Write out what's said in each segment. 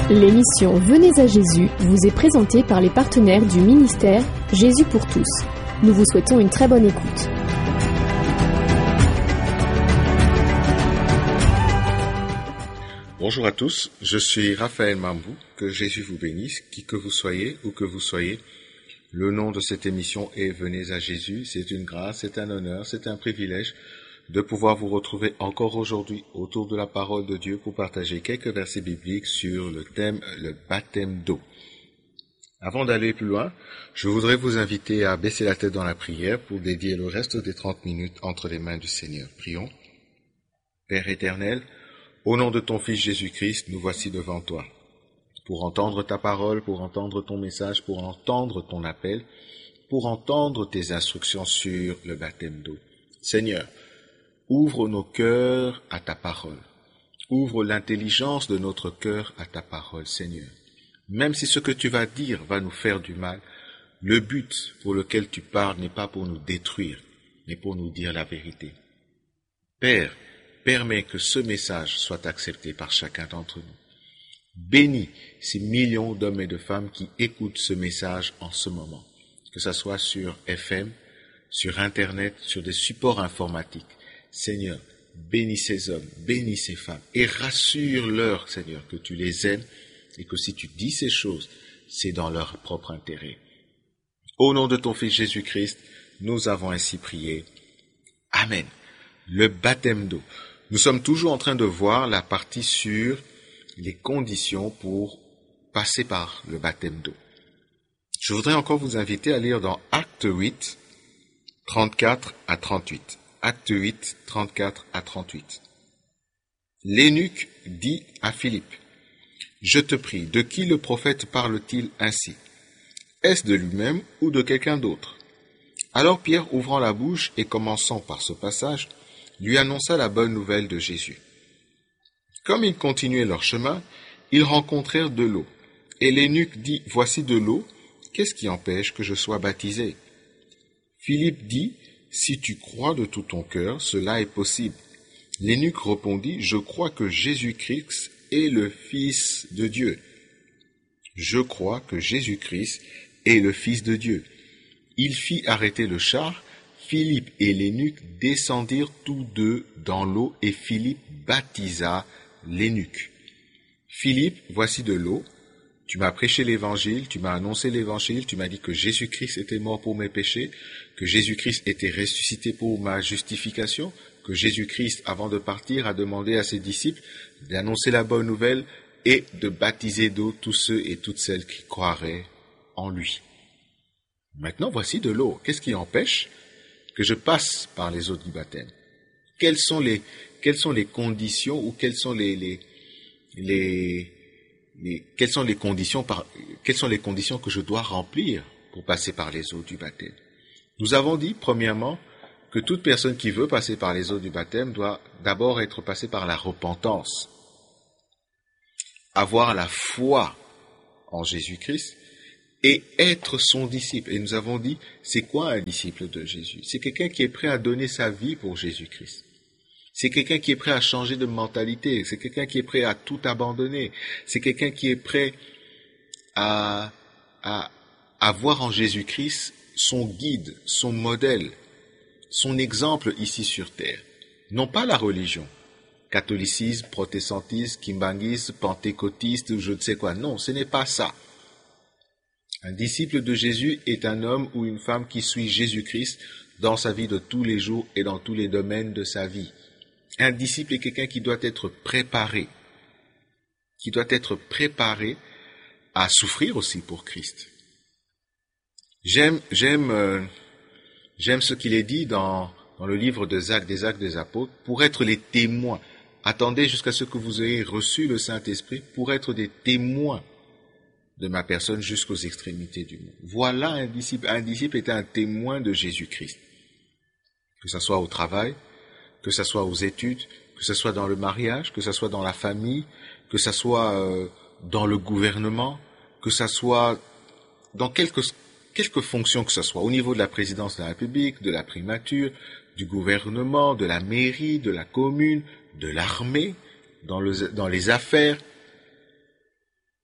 L'émission Venez à Jésus vous est présentée par les partenaires du ministère Jésus pour tous. Nous vous souhaitons une très bonne écoute. Bonjour à tous, je suis Raphaël Mambou, que Jésus vous bénisse, qui que vous soyez, où que vous soyez. Le nom de cette émission est Venez à Jésus, c'est une grâce, c'est un honneur, c'est un privilège de pouvoir vous retrouver encore aujourd'hui autour de la parole de Dieu pour partager quelques versets bibliques sur le thème, le baptême d'eau. Avant d'aller plus loin, je voudrais vous inviter à baisser la tête dans la prière pour dédier le reste des 30 minutes entre les mains du Seigneur. Prions. Père éternel, au nom de ton Fils Jésus-Christ, nous voici devant toi, pour entendre ta parole, pour entendre ton message, pour entendre ton appel, pour entendre tes instructions sur le baptême d'eau. Seigneur, ouvre nos cœurs à ta parole. Ouvre l'intelligence de notre cœur à ta parole, Seigneur. Même si ce que tu vas dire va nous faire du mal, le but pour lequel tu parles n'est pas pour nous détruire, mais pour nous dire la vérité. Père, permets que ce message soit accepté par chacun d'entre nous. Bénis ces millions d'hommes et de femmes qui écoutent ce message en ce moment, que ce soit sur FM, sur Internet, sur des supports informatiques. Seigneur, bénis ces hommes, bénis ces femmes et rassure-leur, Seigneur, que tu les aimes et que si tu dis ces choses, c'est dans leur propre intérêt. Au nom de ton Fils Jésus-Christ, nous avons ainsi prié. Amen. Le baptême d'eau. Nous sommes toujours en train de voir la partie sur les conditions pour passer par le baptême d'eau. Je voudrais encore vous inviter à lire dans Acte 8, 34 à 38. Acte 8, 34 à 38. L'eunuque dit à Philippe, « Je te prie, de qui le prophète parle-t-il ainsi? Est-ce de lui-même ou de quelqu'un d'autre ?» Alors Pierre, ouvrant la bouche et commençant par ce passage, lui annonça la bonne nouvelle de Jésus. Comme ils continuaient leur chemin, ils rencontrèrent de l'eau. Et l'eunuque dit, « Voici de l'eau, qu'est-ce qui empêche que je sois baptisé ?» Philippe dit, « Si tu crois de tout ton cœur, cela est possible. » L'eunuque répondit, « Je crois que Jésus-Christ est le Fils de Dieu. » Je crois que Jésus-Christ est le Fils de Dieu. Il fit arrêter le char. Philippe et l'eunuque descendirent tous deux dans l'eau et Philippe baptisa l'eunuque. Philippe, voici de l'eau. Tu m'as prêché l'évangile, tu m'as annoncé l'évangile, tu m'as dit que Jésus-Christ était mort pour mes péchés, que Jésus-Christ était ressuscité pour ma justification, que Jésus-Christ, avant de partir, a demandé à ses disciples d'annoncer la bonne nouvelle et de baptiser d'eau tous ceux et toutes celles qui croiraient en lui. Maintenant, voici de l'eau. Qu'est-ce qui empêche que je passe par les eaux du baptême? Quelles sont les conditions ou quelles sont les conditions que je dois remplir pour passer par les eaux du baptême? Nous avons dit, premièrement, que toute personne qui veut passer par les eaux du baptême doit d'abord être passée par la repentance, avoir la foi en Jésus-Christ et être son disciple. Et nous avons dit, c'est quoi un disciple de Jésus? C'est quelqu'un qui est prêt à donner sa vie pour Jésus-Christ. C'est quelqu'un qui est prêt à changer de mentalité. C'est quelqu'un qui est prêt à tout abandonner. C'est quelqu'un qui est prêt à voir en Jésus-Christ son guide, son modèle, son exemple ici sur terre. Non pas la religion, catholicisme, protestantisme, kimbanguisme, pentecôtiste ou je ne sais quoi. Non, ce n'est pas ça. Un disciple de Jésus est un homme ou une femme qui suit Jésus-Christ dans sa vie de tous les jours et dans tous les domaines de sa vie. Un disciple est quelqu'un qui doit être préparé à souffrir aussi pour Christ. J'aime ce qu'il est dit dans le livre des Actes des Apôtres, pour être les témoins. Attendez jusqu'à ce que vous ayez reçu le Saint-Esprit pour être des témoins de ma personne jusqu'aux extrémités du monde. Voilà un disciple. Un disciple est un témoin de Jésus-Christ. Que ce soit au travail, que ce soit aux études, que ce soit dans le mariage, que ce soit dans la famille, que ce soit dans le gouvernement, que ce soit dans quelque fonction que ce soit, au niveau de la présidence de la République, de la primature, du gouvernement, de la mairie, de la commune, de l'armée, dans les affaires.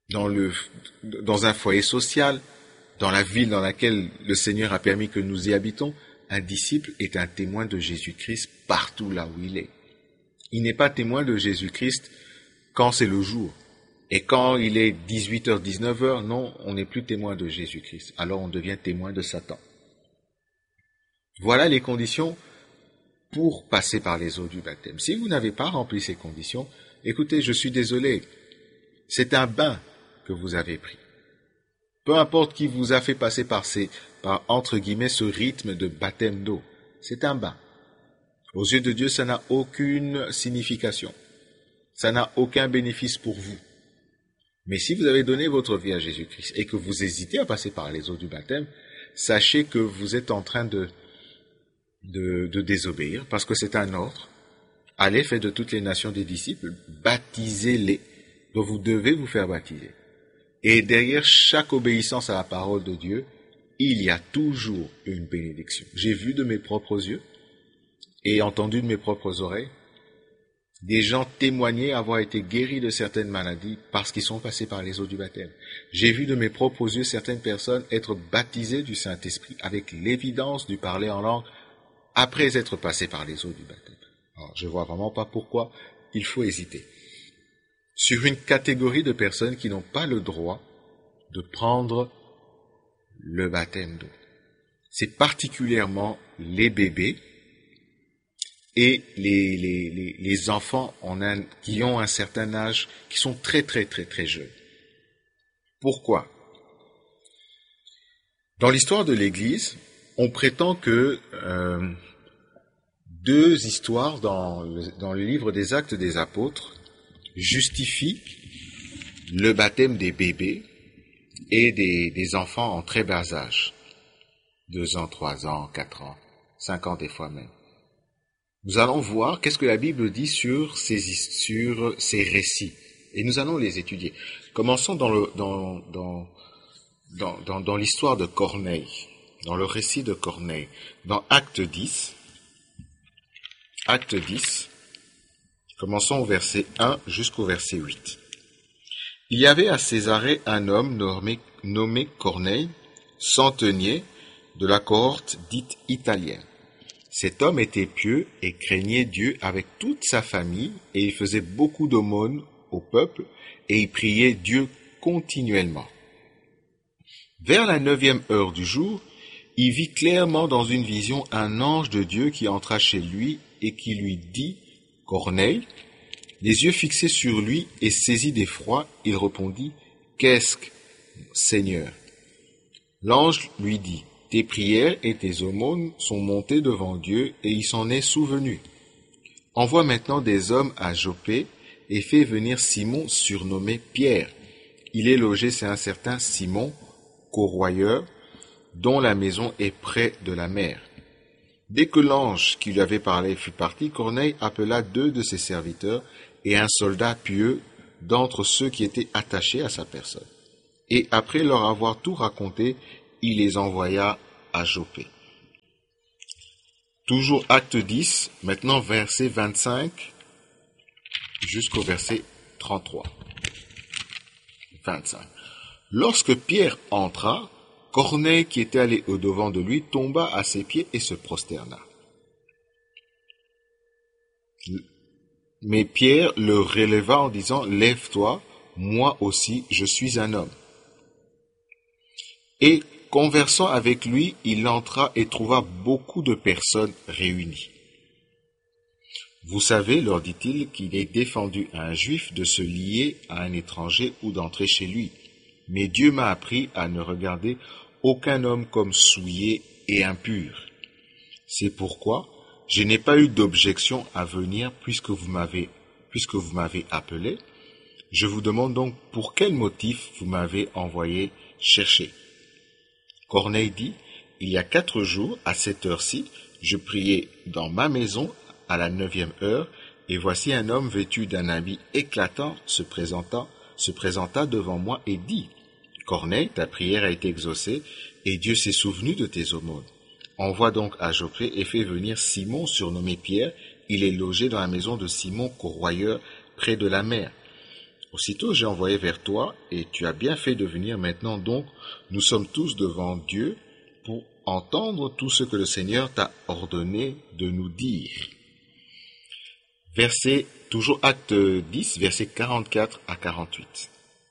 dans un foyer social, dans la ville dans laquelle le Seigneur a permis que nous y habitons, un disciple est un témoin de Jésus-Christ partout là où il est. Il n'est pas témoin de Jésus-Christ quand c'est le jour. Et quand il est 18h, 19h, non, on n'est plus témoin de Jésus-Christ. Alors on devient témoin de Satan. Voilà les conditions pour passer par les eaux du baptême. Si vous n'avez pas rempli ces conditions, écoutez, je suis désolé, c'est un bain que vous avez pris. Peu importe qui vous a fait passer par entre guillemets, ce rythme de baptême d'eau, c'est un bain. Aux yeux de Dieu, ça n'a aucune signification. Ça n'a aucun bénéfice pour vous. Mais si vous avez donné votre vie à Jésus-Christ et que vous hésitez à passer par les eaux du baptême, sachez que vous êtes en train de désobéir, parce que c'est un ordre. Allez, faites de toutes les nations des disciples, baptisez-les. Donc vous devez vous faire baptiser. Et derrière chaque obéissance à la parole de Dieu, il y a toujours une bénédiction. J'ai vu de mes propres yeux et entendu de mes propres oreilles des gens témoigner avoir été guéris de certaines maladies parce qu'ils sont passés par les eaux du baptême. J'ai vu de mes propres yeux certaines personnes être baptisées du Saint-Esprit avec l'évidence du parler en langue après être passées par les eaux du baptême. Alors, je vois vraiment pas pourquoi il faut hésiter. Sur une catégorie de personnes qui n'ont pas le droit de prendre le baptême d'eau. C'est particulièrement les bébés et les enfants qui ont un certain âge, qui sont très très très très jeunes. Pourquoi? Dans l'histoire de l'Église, on prétend que deux histoires dans le livre des Actes des Apôtres justifient le baptême des bébés et des enfants en très bas âge, 2 ans, 3 ans, 4 ans, 5 ans des fois même. Nous allons voir qu'est-ce que la Bible dit sur ces récits, et nous allons les étudier. Commençons dans l'histoire de Corneille, dans le récit de Corneille, dans Acte 10, commençons au verset 1 jusqu'au verset 8. Il y avait à Césarée un homme nommé Corneille, centenier de la cohorte dite italienne. Cet homme était pieux et craignait Dieu avec toute sa famille, et il faisait beaucoup d'aumônes au peuple, et il priait Dieu continuellement. Vers la 9e heure du jour, il vit clairement dans une vision un ange de Dieu qui entra chez lui et qui lui dit « Corneille ». Les yeux fixés sur lui et saisi d'effroi, il répondit « Qu'est-ce que, Seigneur ?» L'ange lui dit « Tes prières et tes aumônes sont montées devant Dieu et il s'en est souvenu. Envoie maintenant des hommes à Joppé et fais venir Simon surnommé Pierre. Il est logé chez un certain Simon, corroyeur, dont la maison est près de la mer. » Dès que l'ange qui lui avait parlé fut parti, Corneille appela 2 de ses serviteurs et un soldat pieux d'entre ceux qui étaient attachés à sa personne. Et après leur avoir tout raconté, il les envoya à Joppé. Toujours Acte 10, maintenant verset 25 jusqu'au verset 33. 25. Lorsque Pierre entra, Corneille, qui était allé au-devant de lui, tomba à ses pieds et se prosterna. Mais Pierre le releva en disant « Lève-toi, moi aussi je suis un homme. » Et conversant avec lui, il entra et trouva beaucoup de personnes réunies. « Vous savez, leur dit-il, qu'il est défendu à un juif de se lier à un étranger ou d'entrer chez lui. Mais Dieu m'a appris à ne regarder aucun homme comme souillé et impur. C'est pourquoi je n'ai pas eu d'objection à venir puisque vous m'avez appelé. Je vous demande donc pour quel motif vous m'avez envoyé chercher. » Corneille dit, « Il y a 4 jours, à cette heure-ci, je priais dans ma maison à la 9e heure, et voici un homme vêtu d'un habit éclatant se présenta devant moi et dit, « Corneille, ta prière a été exaucée, et Dieu s'est souvenu de tes aumônes. Envoie donc à Joppé et fais venir Simon, surnommé Pierre, il est logé dans la maison de Simon, corroyeur, près de la mer. Aussitôt j'ai envoyé vers toi, et tu as bien fait de venir maintenant. Donc, nous sommes tous devant Dieu pour entendre tout ce que le Seigneur t'a ordonné de nous dire. Verset, toujours acte 10, versets 44 à 48.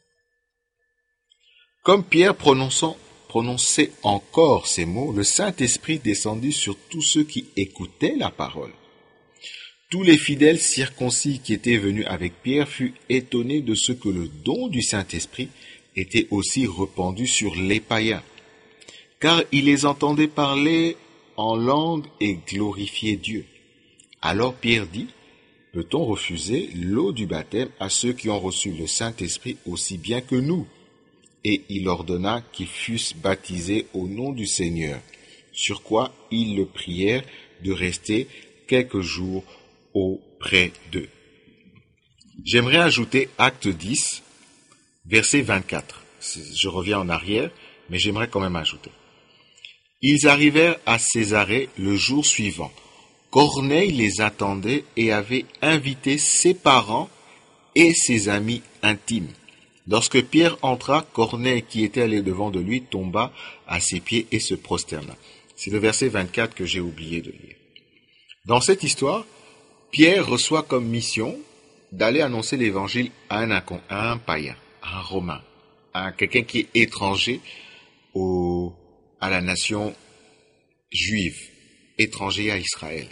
Comme Pierre prononçait encore ces mots, le Saint-Esprit descendit sur tous ceux qui écoutaient la parole. Tous les fidèles circoncis qui étaient venus avec Pierre furent étonnés de ce que le don du Saint-Esprit était aussi répandu sur les païens, car ils les entendaient parler en langue et glorifier Dieu. Alors Pierre dit, « Peut-on refuser l'eau du baptême à ceux qui ont reçu le Saint-Esprit aussi bien que nous ?» Et il ordonna qu'ils fussent baptisés au nom du Seigneur, sur quoi ils le prièrent de rester quelques jours auprès d'eux. J'aimerais ajouter acte 10, verset 24. Je reviens en arrière, mais j'aimerais quand même ajouter. Ils arrivèrent à Césarée le jour suivant. Corneille les attendait et avait invité ses parents et ses amis intimes. Lorsque Pierre entra, Corneille, qui était allé devant de lui, tomba à ses pieds et se prosterna. C'est le verset 24 que j'ai oublié de lire. Dans cette histoire, Pierre reçoit comme mission d'aller annoncer l'évangile à un païen, à un Romain, à quelqu'un qui est étranger à la nation juive, étranger à Israël.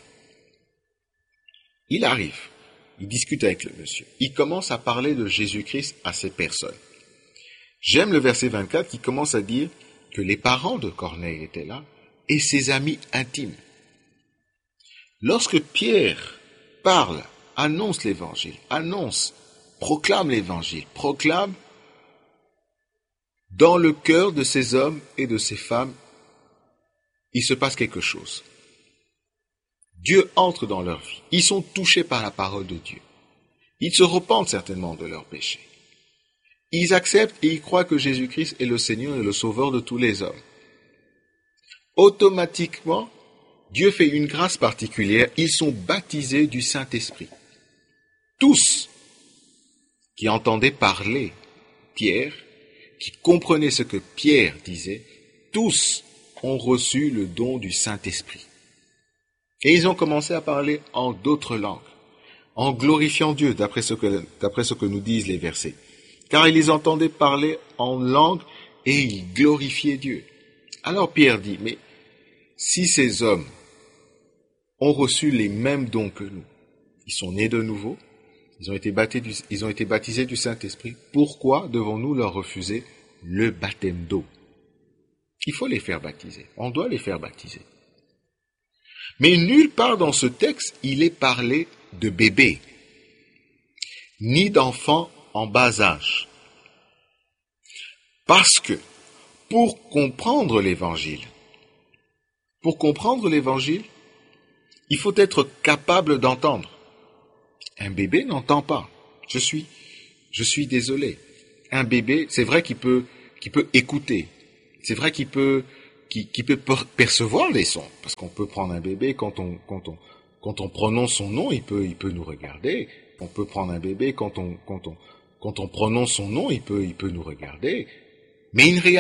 Il arrive, il discute avec le monsieur, il commence à parler de Jésus-Christ à ces personnes. J'aime le verset 24 qui commence à dire que les parents de Corneille étaient là et ses amis intimes. Lorsque Pierre parle, annonce l'évangile, proclame l'évangile, proclame dans le cœur de ces hommes et de ces femmes, il se passe quelque chose. Dieu entre dans leur vie. Ils sont touchés par la parole de Dieu. Ils se repentent certainement de leurs péchés. Ils acceptent et ils croient que Jésus-Christ est le Seigneur et le Sauveur de tous les hommes. Automatiquement, Dieu fait une grâce particulière. Ils sont baptisés du Saint-Esprit. Tous qui entendaient parler Pierre, qui comprenaient ce que Pierre disait, tous ont reçu le don du Saint-Esprit. Et ils ont commencé à parler en d'autres langues, en glorifiant Dieu, d'après ce que nous disent les versets. Car ils les entendaient parler en langue et ils glorifiaient Dieu. Alors Pierre dit, mais si ces hommes ont reçu les mêmes dons que nous, ils sont nés de nouveau, ils ont été baptisés du Saint-Esprit, pourquoi devons-nous leur refuser le baptême d'eau? Il faut les faire baptiser, on doit les faire baptiser. Mais nulle part dans ce texte, il est parlé de bébés, ni d'enfants en bas âge. Parce que, pour comprendre l'évangile, il faut être capable d'entendre. Un bébé n'entend pas. Je suis désolé. Un bébé, c'est vrai qu'il peut écouter. C'est vrai qu'il peut percevoir les sons. Parce qu'on peut prendre un bébé, quand on prononce son nom, il peut nous regarder. On peut prendre un bébé, quand on prononce son nom, il peut nous regarder. Mais